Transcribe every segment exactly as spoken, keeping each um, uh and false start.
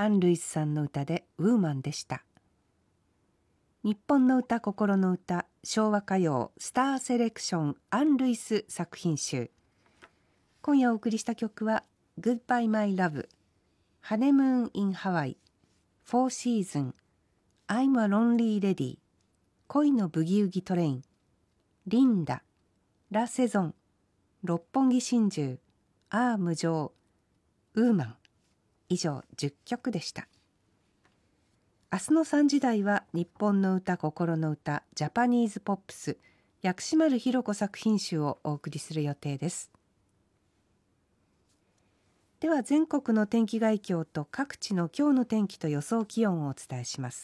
アン・ルイスさんの歌でウーマンでした。日本の歌心の歌昭和歌謡スターセレクションアン・ルイス作品集。今夜お送りした曲は Goodbye My Love、 ハネムーン in Hawaii、 Four Seasons、 I'm a Lonely Lady、 恋のブギウギトレイン、リンダ、ラ・セゾン、六本木心中、アー無情、ウーマン、以上じゅっきょくでした。明日のさんじ台は日本の歌心の歌ジャパニーズポップス薬師丸ひろ子作品集をお送りする予定です。では全国の天気概況と各地の今日の天気と予想気温をお伝えします。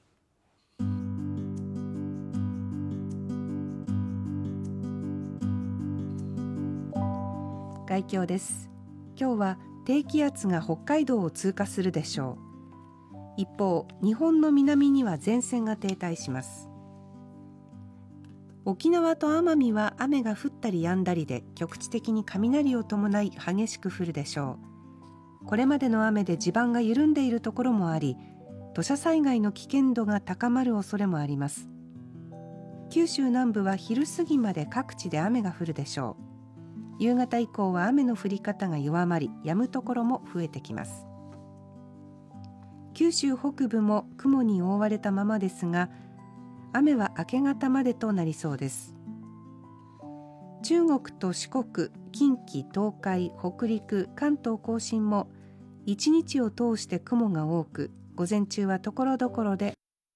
概況です。今日は低気圧が北海道を通過するでしょう。一方、日本の南には前線が停滞します。沖縄と奄美は雨が降ったり止んだりで局地的に雷を伴い激しく降るでしょう。これまでの雨で地盤が緩んでいるところもあり、土砂災害の危険度が高まる恐れもあります。九州南部は昼過ぎまで各地で雨が降るでしょう。夕方以降は雨の降り方が弱まり、止むところも増えてきます。九州北部も雲に覆われたままですが、雨は明け方までとなりそうです。中国と四国、近畿、東海、北陸、関東甲信も一日を通して雲が多く、午前中はところどころで。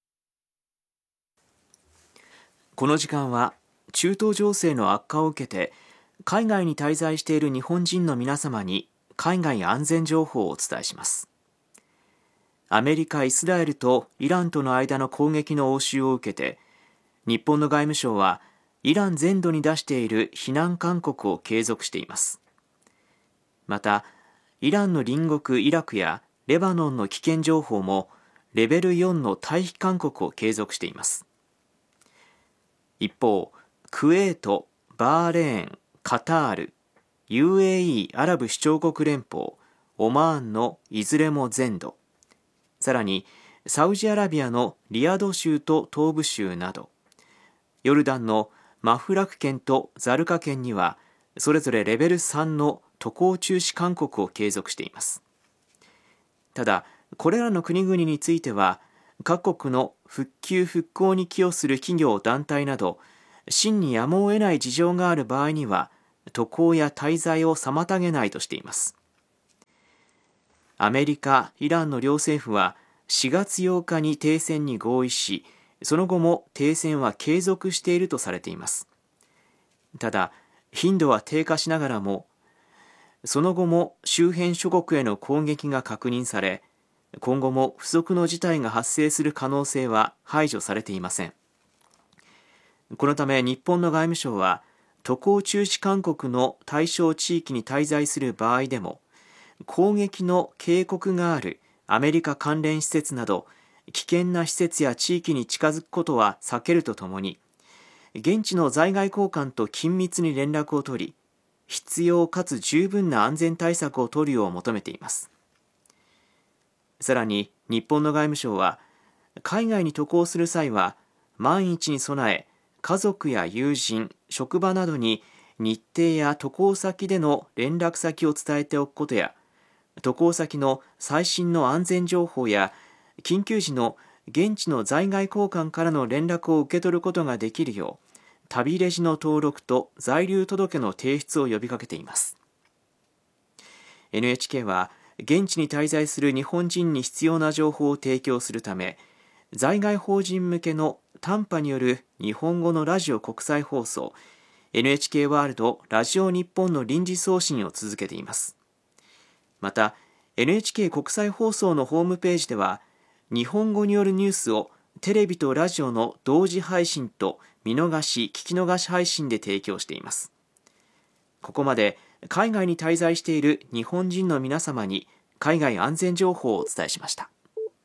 この時間は中東情勢の悪化を受けて海外に滞在している日本人の皆様に海外安全情報をお伝えします。アメリカ、イスラエルとイランとの間の攻撃の応酬を受けて、日本の外務省はイラン全土に出している避難勧告を継続しています。また、イランの隣国イラクやレバノンの危険情報もレベルよんの退避勧告を継続しています。一方、クウェート、バーレーン、カタール、ユーエーイー アラブ首長国連邦、オマーンのいずれも全土、さらにサウジアラビアのリヤド州と東部州など、ヨルダンのマフラク県とザルカ県にはそれぞれレベルさんの渡航中止勧告を継続しています。ただ、これらの国々については各国の復旧復興に寄与する企業団体など真にやむを得ない事情がある場合には渡航や滞在を妨げないとしています。アメリカ、イランの両政府はしがつようかに停戦に合意し、その後も停戦は継続しているとされています。ただ、頻度は低下しながらも、その後も周辺諸国への攻撃が確認され、今後も不測の事態が発生する可能性は排除されていません。このため日本の外務省は、渡航中止勧告の対象地域に滞在する場合でも、攻撃の警告があるアメリカ関連施設など危険な施設や地域に近づくことは避けるとともに、現地の在外公館と緊密に連絡を取り、必要かつ十分な安全対策を取るよう求めています。さらに日本の外務省は、海外に渡航する際は万一に備え、家族や友人、職場などに日程や渡航先での連絡先を伝えておくことや、渡航先の最新の安全情報や緊急時の現地の在外公館からの連絡を受け取ることができるよう、旅レジの登録と在留届の提出を呼びかけています。 エヌエイチケー は現地に滞在する日本人に必要な情報を提供するため、在外邦人向けの短波による日本語のラジオ国際放送 エヌエイチケー ワールドラジオ日本の臨時送信を続けています。また エヌエイチケー 国際放送のホームページでは、日本語によるニュースをテレビとラジオの同時配信と見逃し聞き逃し配信で提供しています。ここまで海外に滞在している日本人の皆様に海外安全情報をお伝えしました。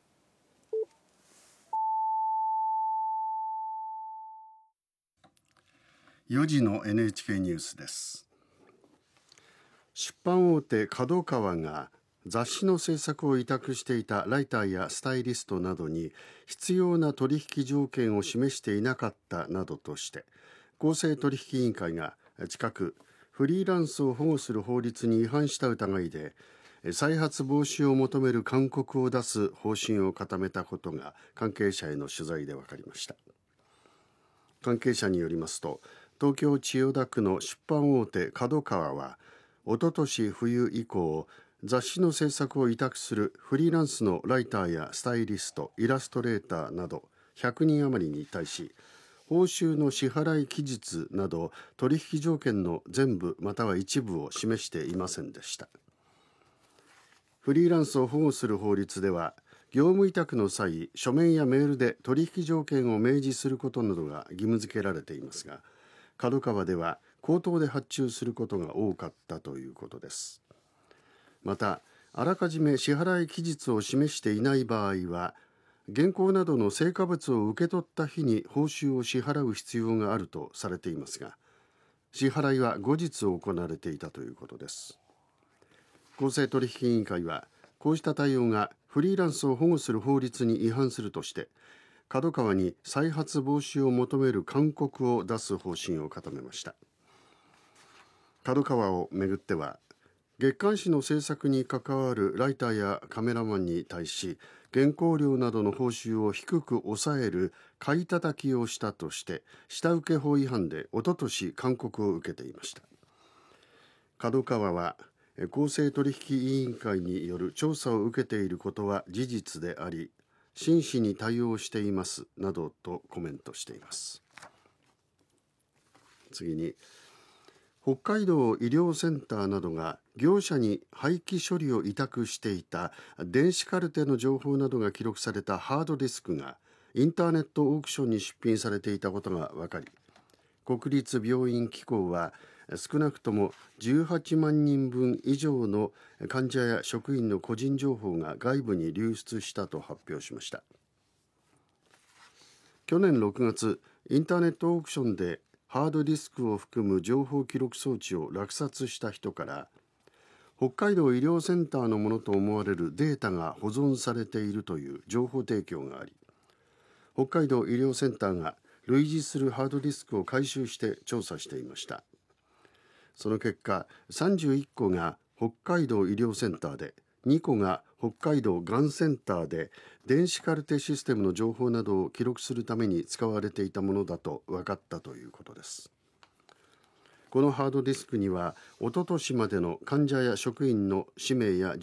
よじの エヌエイチケー ニュースです。出版大手 カドカワが雑誌の制作を委託していたライターやスタイリストなどに必要な取引条件を示していなかったなどとして公正取引委員会が近くフリーランスを保護する法律に違反した疑いで再発防止を求める勧告を出す方針を固めたことが関係者への取材で分かりました。関係者によりますと、東京千代田区の出版大手角川はおととし冬以降雑誌の制作を委託するフリーランスのライターやスタイリスト、イラストレーターなどひゃくにん余りに対し報酬の支払い期日など取引条件の全部または一部を示していませんでした。フリーランスを保護する法律では業務委託の際、書面やメールで取引条件を明示することなどが義務付けられていますが、角川では口頭で発注することが多かったということです。また、あらかじめ支払い期日を示していない場合は、原稿などの成果物を受け取った日に報酬を支払う必要があるとされていますが、支払いは後日行われていたということです。公正取引委員会は、こうした対応がフリーランスを保護する法律に違反するとして、角川に再発防止を求める勧告を出す方針を固めました。角川をめぐっては、月刊誌の制作に関わるライターやカメラマンに対し、原稿料などの報酬を低く抑える買い叩きをしたとして、下請法違反でおととし勧告を受けていました。角川は、公正取引委員会による調査を受けていることは事実であり、真摯に対応していますなどとコメントしています。次に、北海道医療センターなどが業者に廃棄処理を委託していた電子カルテの情報などが記録されたハードディスクがインターネットオークションに出品されていたことが分かり、国立病院機構は少なくともじゅうはちまんにんぶん以上の患者や職員の個人情報が外部に流出したと発表しました。去年ろくがつ、インターネットオークションでハードディスクを含む情報記録装置を落札した人から北海道医療センターのものと思われるデータが保存されているという情報提供があり、北海道医療センターが類似するハードディスクを回収して調査していました。その結果、さんじゅういっこが北海道医療センターで、にこが北海道がんセンターで電子カルテシステムの情報などを記録するために使われていたものだと分かったということです。このハードディスクには、おととしまでの患者や職員の氏名や